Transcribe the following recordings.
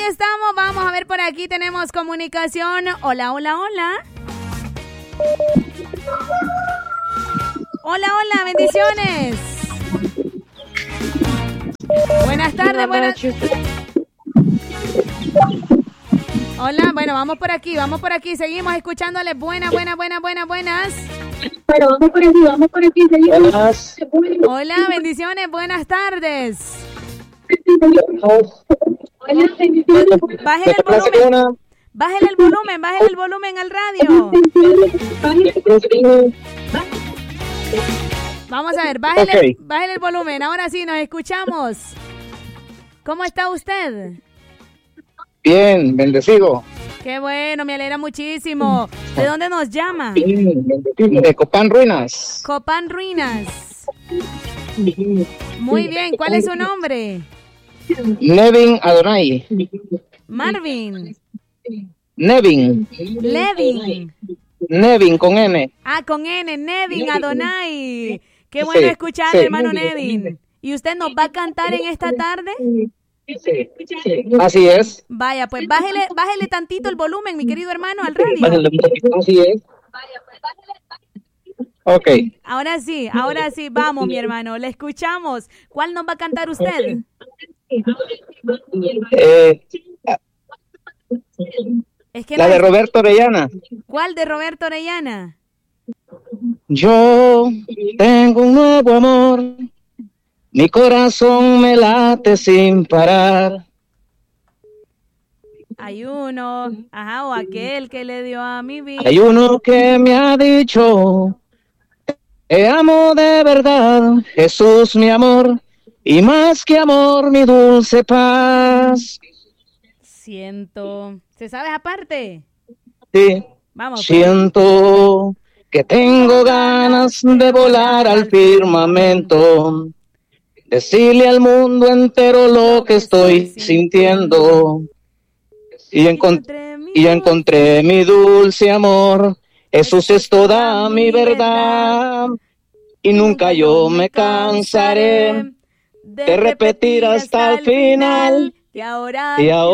estamos, vamos a ver por aquí, tenemos comunicación. Hola, hola, hola. Hola, hola, bendiciones. Buenas tardes, buenas. Hola, bueno, vamos por aquí, seguimos escuchándoles. Buenas. Bueno, vamos por aquí, seguimos. Buenas. Hola, bendiciones, buenas tardes. Hola, bendiciones. Bájale el volumen al radio. Vamos a ver, bájale el volumen. Ahora sí, nos escuchamos. ¿Cómo está usted? Bien, bendecido. Qué bueno, me alegra muchísimo. ¿De dónde nos llama? De Copán Ruinas. Copán Ruinas. Muy bien, ¿cuál es su nombre? Nevin Adonai. Marvin. Nevin con N. Ah, con N, Nevin Adonai. Qué bueno escucharle, hermano Nevin. ¿Y usted nos va a cantar en esta tarde? Sí. Así es. Vaya, pues bájele tantito el volumen, mi querido hermano, al radio. Así es. Ok. Ahora sí, vamos, mi hermano, le escuchamos. ¿Cuál nos va a cantar usted? Es que la de Roberto Orellana. ¿Cuál de Roberto Orellana? Yo tengo un nuevo amor, mi corazón me late sin parar. Hay uno, o aquel que le dio a mi vida. Hay uno que me ha dicho, te amo de verdad, Jesús mi amor, y más que amor mi dulce paz. Siento, ¿se sabe aparte? Sí. Vamos. Siento que tengo ganas de volar al firmamento, decirle al mundo entero lo que estoy sintiendo. Y encontré mi dulce amor, Jesús es toda mi verdad, y nunca yo me cansaré de repetir hasta el final. Y ahora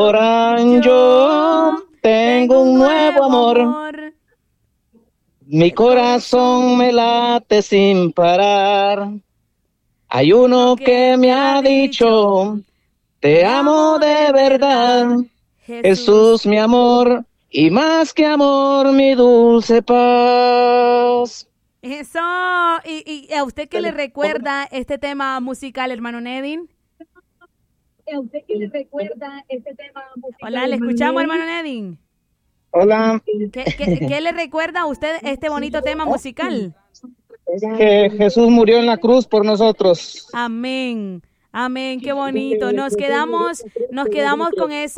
yo tengo un nuevo amor, mi corazón me late sin parar. Hay uno que me ha dicho, te amo de verdad, Jesús mi amor, y más que amor mi dulce paz. Eso, ¿y a usted qué le recuerda este tema musical, hermano Nevin? ¿A usted qué le recuerda este tema musical? Hola, ¿le escuchamos, hermano Nevin? Hola. ¿Qué le recuerda a usted este bonito tema musical? Que Jesús murió en la cruz por nosotros. Amén. Amén, qué bonito. Nos quedamos con eso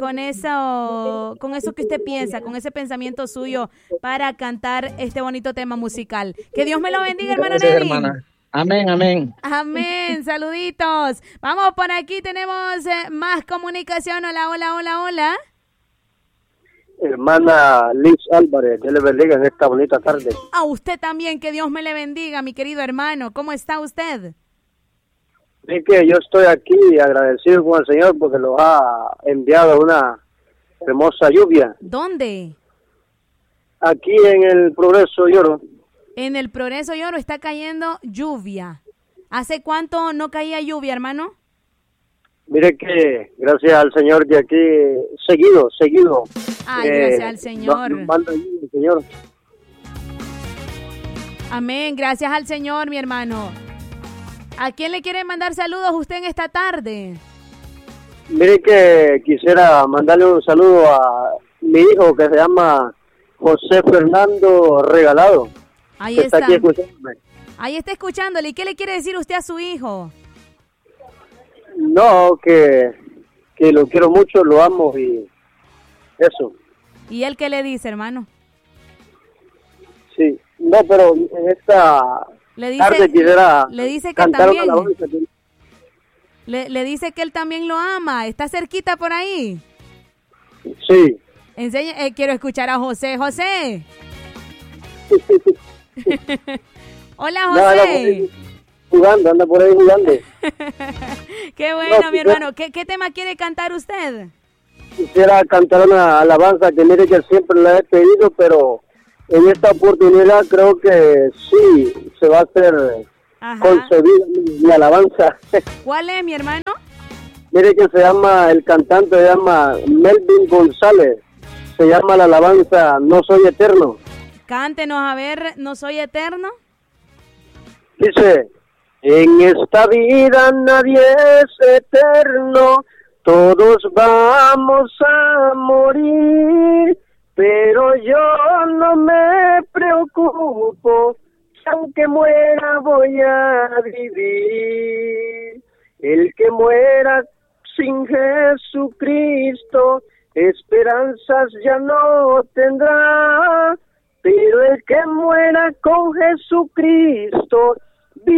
que usted piensa, con ese pensamiento suyo para cantar este bonito tema musical. Que Dios me lo bendiga, hermano Gracias, Nevin. hermana. Amén, amén. Amén, saluditos. Vamos por aquí, tenemos más comunicación. Hola. Hermana Liz Álvarez, Dios le bendiga en esta bonita tarde. A usted también, que Dios me le bendiga, mi querido hermano. ¿Cómo está usted? Sí, que yo estoy aquí agradecido con el Señor porque nos ha enviado una hermosa lluvia. ¿Dónde? Aquí en el Progreso Lloro. En el Progreso Lloro está cayendo lluvia. ¿Hace cuánto no caía lluvia, hermano? Mire que gracias al Señor de aquí, seguido. Ay, gracias al Señor. Nos manda lluvia el Señor. Amén, gracias al Señor, mi hermano. ¿A quién le quiere mandar saludos usted en esta tarde? Mire que quisiera mandarle un saludo a mi hijo que se llama José Fernando Regalado. Ahí está. Aquí escuchándome. Ahí está escuchándole. ¿Y qué le quiere decir usted a su hijo? No, que lo quiero mucho, lo amo y eso. ¿Y él qué le dice, hermano? Sí, no, pero en esta tarde quisiera le dice que cantar también, una alabanza. Le dice que él también lo ama. ¿Está cerquita por ahí? Sí. Quiero escuchar a José. José. Hola, José. Anda por ahí jugando. Qué bueno, mi hermano. ¿Qué tema quiere cantar usted? quisiera cantar una alabanza que mire que siempre la he pedido, pero en esta oportunidad creo que sí se va a hacer concebida mi alabanza. ¿Cuál es, mi hermano? Mire que se llama, el cantante se llama Melvin González, se llama la alabanza No Soy Eterno. Cántenos a ver, ¿No Soy Eterno? Dice, en esta vida nadie es eterno, todos vamos a morir, pero yo no me preocupo, que aunque muera voy a vivir. El que muera sin Jesucristo, esperanzas ya no tendrá, pero el que muera con Jesucristo,